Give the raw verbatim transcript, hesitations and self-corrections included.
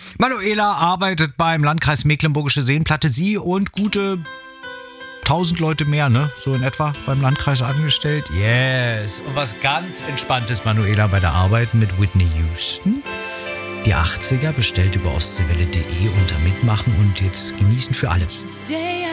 Manuela arbeitet beim Landkreis Mecklenburgische Seenplatte. Sie und gute tausend Leute mehr, ne? So in etwa beim Landkreis angestellt. Yes. Und was ganz Entspanntes, Manuela, bei der Arbeit mit Whitney Houston. Die achtziger bestellt über ostseewelle punkt de unter Mitmachen und jetzt genießen für alle.